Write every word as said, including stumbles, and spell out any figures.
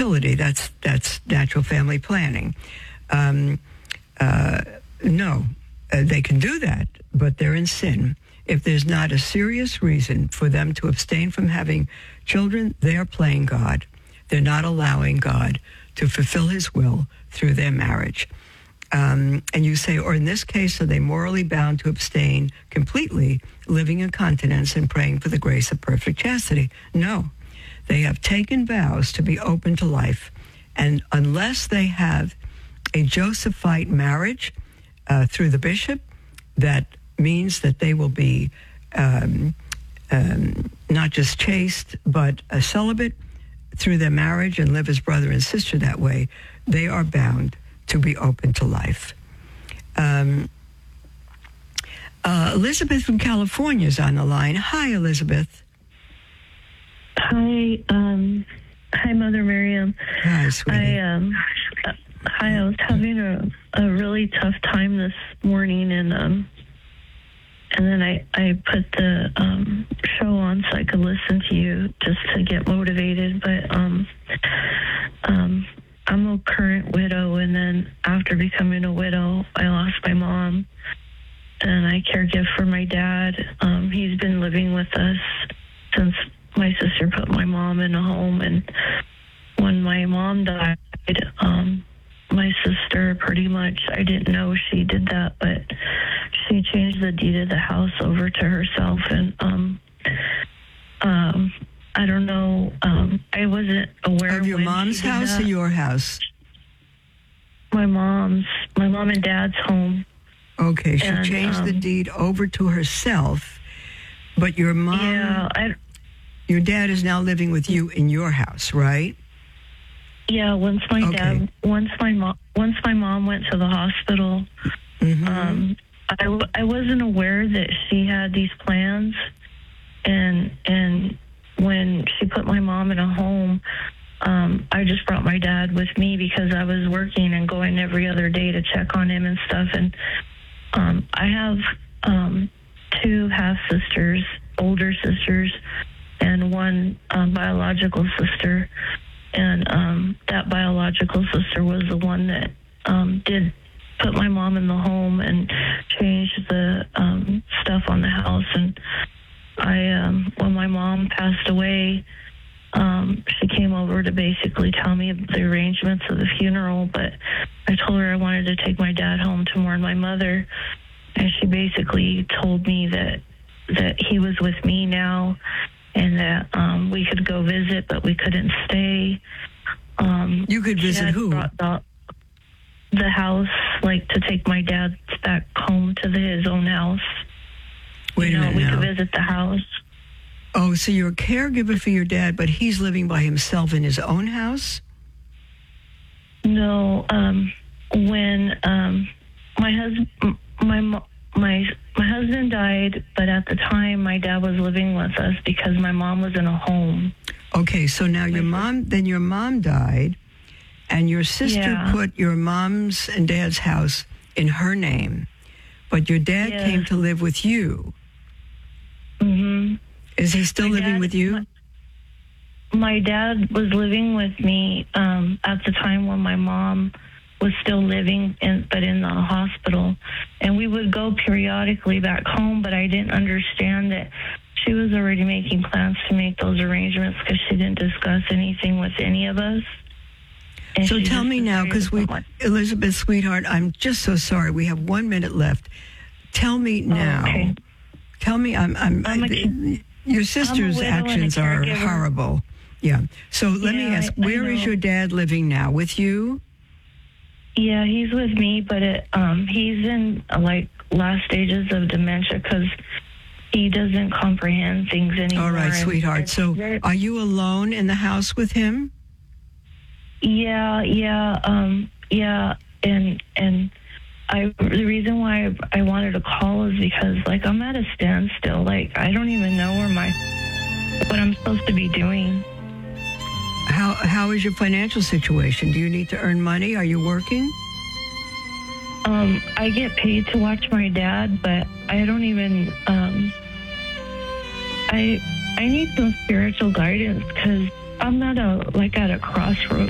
fertility. That's that's natural family planning. Um, uh, no, uh, they can do that, but they're in sin. If there's not a serious reason for them to abstain from having children, they're playing God. They're not allowing God to fulfill his will through their marriage. Um, and you say, or in this case, are they morally bound to abstain completely, living in continence and praying for the grace of perfect chastity? No. They have taken vows to be open to life. And unless they have a Josephite marriage uh, through the bishop, that means that they will be um, um, not just chaste, but a celibate through their marriage and live as brother and sister that way, they are bound to be open to life. Um, uh, Elizabeth from California is on the line. Hi, Elizabeth. Hi, um, hi, Mother Miriam. Hi, sweetie. I, um, uh, hi, I was having a, a really tough time this morning, and um, and then I, I put the um, show on so I could listen to you just to get motivated. But um, um, I'm a current widow, and then after becoming a widow, I lost my mom, and I caregive for my dad. Um, he's been living with us since my sister put my mom in a home, and when my mom died, um, my sister pretty much, I didn't know she did that, but she changed the deed of the house over to herself, and um, um, I don't know, um, I wasn't aware of your when mom's she did house that. or your house? My mom's, my mom and dad's home. Okay, she and, changed um, the deed over to herself, but your mom, Yeah, I, your dad is now living with you in your house, right? yeah. Once my Okay. dad, once my mom, once my mom went to the hospital, Mm-hmm. um, I, w- I wasn't aware that she had these plans, and and when she put my mom in a home, um, I just brought my dad with me because I was working and going every other day to check on him and stuff. And um, I have um, two half sisters, older sisters, and one um, biological sister. And um, that biological sister was the one that um, did put my mom in the home and changed the um, stuff on the house. And I, um, when my mom passed away, um, she came over to basically tell me the arrangements of the funeral, but I told her I wanted to take my dad home to mourn my mother, and she basically told me that that he was with me now, and that um, we could go visit, but we couldn't stay. Um, You could she visit had who? brought The, the house, like to take my dad back home to the, his own house. Wait you a know, minute we now. could visit the house. Oh, so you're a caregiver for your dad, but he's living by himself in his own house? No, um, when um, my husband, my mo- my my husband died, but at the time my dad was living with us because my mom was in a home. Okay, so now your mom, then your mom died, and your sister Yeah. put your mom's and dad's house in her name, but your dad Yes. came to live with you. Mm-hmm. Is he still My living dad- with you? My, my dad was living with me um, at the time when my mom was still living, in, but in the hospital. And we would go periodically back home, but I didn't understand that she was already making plans to make those arrangements because she didn't discuss anything with any of us. And So she tell just me now, decided because to we, put my- Elizabeth, sweetheart, I'm just so sorry. We have one minute left. Tell me now. Oh, okay. Tell me, I'm, I'm, I'm a I- kid- your sister's widow and a actions are caregiver. horrible. Yeah. So let me Yeah, ask, I- I where is know. your dad living now? With you? Yeah, he's with me, but it, um, he's in uh, like last stages of dementia because he doesn't comprehend things anymore. All right, and sweetheart. it's So very- are you alone in the house with him? yeah, yeah, um, yeah, and and I the reason why I, I wanted to call is because like I'm at a standstill. Like I don't even know where my what I'm supposed to be doing. How How is your financial situation? Do you need to earn money? Are you working? Um, I get paid to watch my dad, but I don't even. Um, I I need some spiritual guidance because I'm at a like at a crossroads.